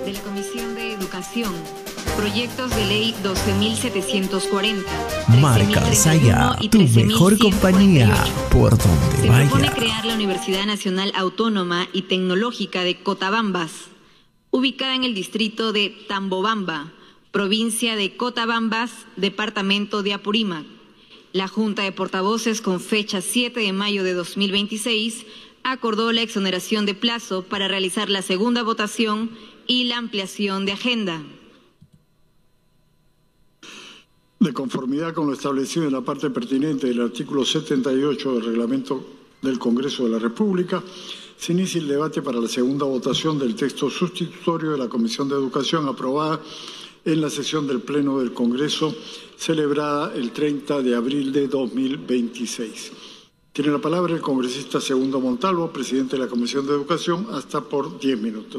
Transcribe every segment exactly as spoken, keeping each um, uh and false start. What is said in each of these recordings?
de la Comisión de Educación. Proyectos de ley doce mil setecientos cuarenta, Marca Saya, tu mejor compañía, por donde Se vaya. propone crear la Universidad Nacional Autónoma y Tecnológica de Cotabambas, ubicada en el distrito de Tambobamba, provincia de Cotabambas, departamento de Apurímac. La Junta de Portavoces, con fecha siete de mayo de dos mil veintiséis, acordó la exoneración de plazo para realizar la segunda votación y la ampliación de agenda. De conformidad con lo establecido en la parte pertinente del artículo setenta y ocho del Reglamento del Congreso de la República, se inicia el debate para la segunda votación del texto sustitutorio de la Comisión de Educación aprobada en la sesión del Pleno del Congreso celebrada el treinta de abril de dos mil veintiséis. Tiene la palabra el congresista Segundo Montalvo, presidente de la Comisión de Educación, hasta por diez minutos.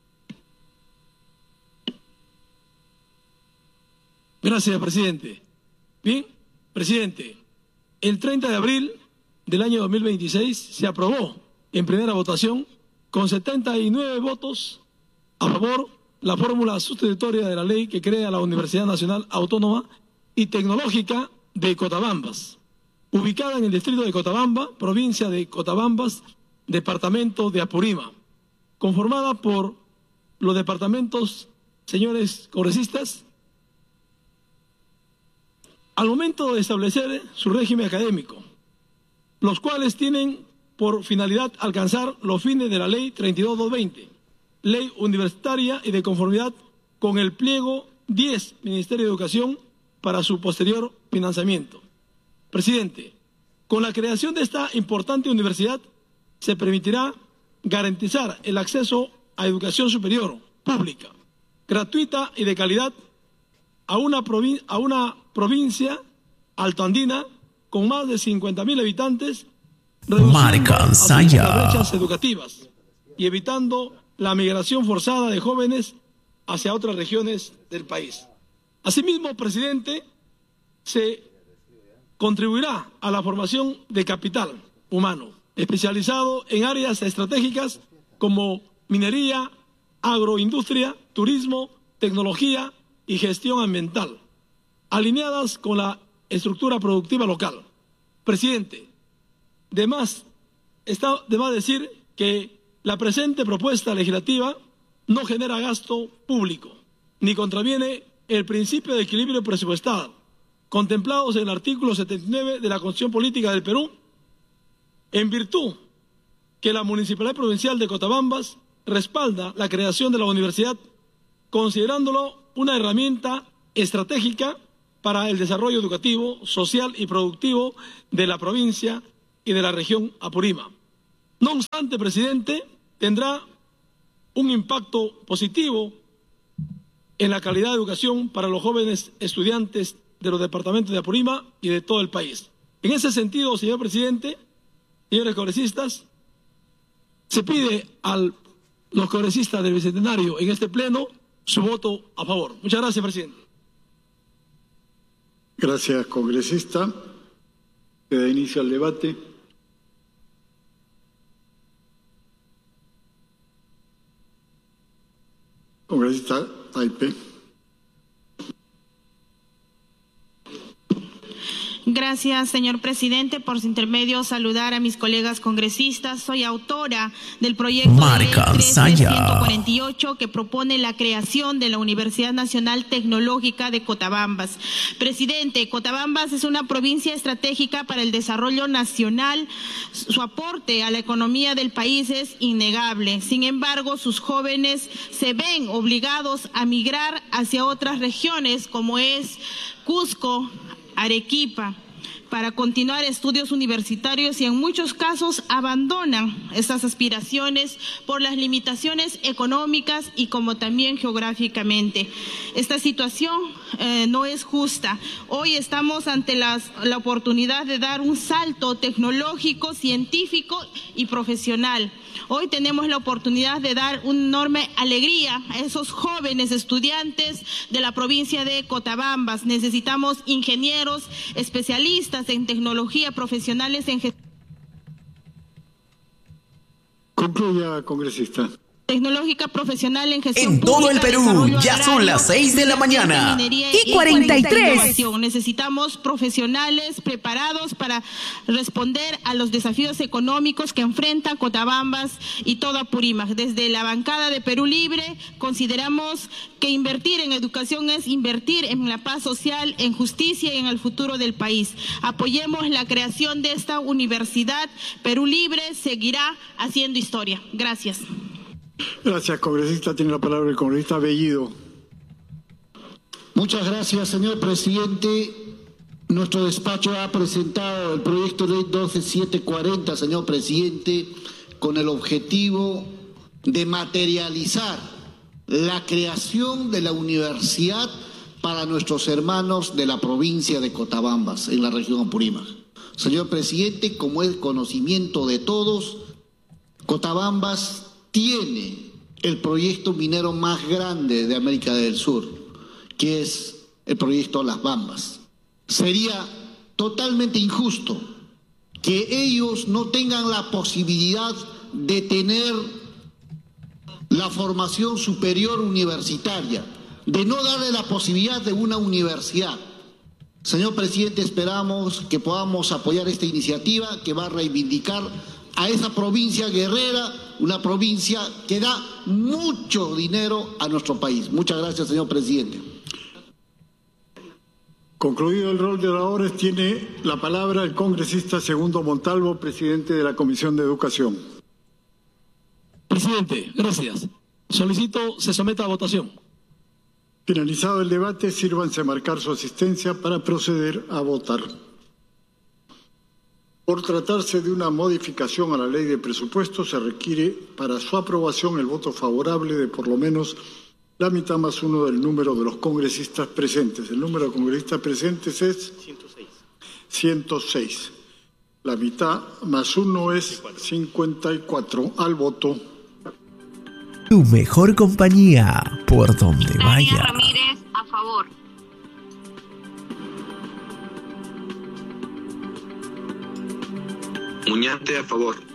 Gracias, presidente. Bien, presidente, el treinta de abril del año dos mil veintiséis se aprobó en primera votación con setenta y nueve votos a favor la fórmula sustitutoria de la ley que crea la Universidad Nacional Autónoma y Tecnológica de Cotabambas, ubicada en el distrito de Cotabamba, provincia de Cotabambas, departamento de Apurímac, conformada por los departamentos, señores congresistas, al momento de establecer su régimen académico, los cuales tienen por finalidad alcanzar los fines de la Ley treinta y dos mil doscientos veinte, Ley Universitaria y de conformidad con el pliego diez, Ministerio de Educación, para su posterior financiamiento. Presidente, con la creación de esta importante universidad se permitirá garantizar el acceso a educación superior, pública, gratuita y de calidad a una, provin a una provincia altoandina con más de cincuenta mil habitantes, reduciendo las brechas educativas y evitando la migración forzada de jóvenes hacia otras regiones del país. Asimismo, presidente, se contribuirá a la formación de capital humano, especializado en áreas estratégicas como minería, agroindustria, turismo, tecnología y gestión ambiental, alineadas con la estructura productiva local. Presidente, de más, está de más decir que la presente propuesta legislativa no genera gasto público, ni contraviene el principio de equilibrio presupuestal, contemplados en el artículo setenta y nueve de la Constitución Política del Perú, en virtud que la Municipalidad Provincial de Cotabambas respalda la creación de la universidad, considerándolo una herramienta estratégica para el desarrollo educativo, social y productivo de la provincia y de la región Apurímac. No obstante, presidente, tendrá un impacto positivo en la calidad de educación para los jóvenes estudiantes de los departamentos de Apurímac y de todo el país. En ese sentido, señor presidente, señores congresistas, se pide a los congresistas del Bicentenario en este pleno su voto a favor. Muchas gracias, presidente. Gracias, congresista. Se da inicio al debate. Congresista Taipe. Gracias, señor presidente. Por su intermedio, saludar a mis colegas congresistas. Soy autora del proyecto Marca de ley Saya. ciento cuarenta y ocho que propone la creación de la Universidad Nacional Tecnológica de Cotabambas. Presidente, Cotabambas es una provincia estratégica para el desarrollo nacional. Su aporte a la economía del país es innegable. Sin embargo, sus jóvenes se ven obligados a migrar hacia otras regiones como es Cusco, Arequipa, para continuar estudios universitarios y en muchos casos abandonan estas aspiraciones por las limitaciones económicas y como también geográficamente. Esta situación eh, no es justa. Hoy estamos ante las, la oportunidad de dar un salto tecnológico, científico y profesional. Hoy tenemos la oportunidad de dar una enorme alegría a esos jóvenes estudiantes de la provincia de Cotabambas. Necesitamos ingenieros, especialistas en tecnología, profesionales en gestión. Concluya, congresista. tecnológica profesional en gestión En pública, todo el Perú, desarrollo ya agrario, son las seis de la mañana. Y cuarenta y tres. Necesitamos profesionales preparados para responder a los desafíos económicos que enfrenta Cotabambas y todo Apurímac. Desde la bancada de Perú Libre consideramos que invertir en educación es invertir en la paz social, en justicia y en el futuro del país. Apoyemos la creación de esta universidad. Perú Libre seguirá haciendo historia. Gracias. Gracias, congresista. Tiene la palabra el congresista Bellido. Muchas gracias, señor presidente. Nuestro despacho ha presentado el proyecto de ley doce mil setecientos cuarenta, señor presidente, con el objetivo de materializar la creación de la universidad para nuestros hermanos de la provincia de Cotabambas, en la región Apurímac. Señor presidente, como es conocimiento de todos, Cotabambas tiene el proyecto minero más grande de América del Sur, que es el proyecto Las Bambas. Sería totalmente injusto que ellos no tengan la posibilidad de tener la formación superior universitaria, de no darle la posibilidad de una universidad. Señor presidente, esperamos que podamos apoyar esta iniciativa que va a reivindicar a esa provincia guerrera, una provincia que da mucho dinero a nuestro país. Muchas gracias, señor presidente. Concluido el rol de oradores, tiene la palabra el congresista Segundo Montalvo, presidente de la Comisión de Educación. Presidente, gracias. Solicito se someta a votación. Finalizado el debate, sírvanse a marcar su asistencia para proceder a votar. Por tratarse de una modificación a la ley de presupuestos, se requiere para su aprobación el voto favorable de por lo menos la mitad más uno del número de los congresistas presentes. El número de congresistas presentes es ciento seis. ciento seis. La mitad más uno es cincuenta y cuatro. Al voto. Tu mejor compañía, por donde vaya. Ramírez, a favor. Muñante, a favor.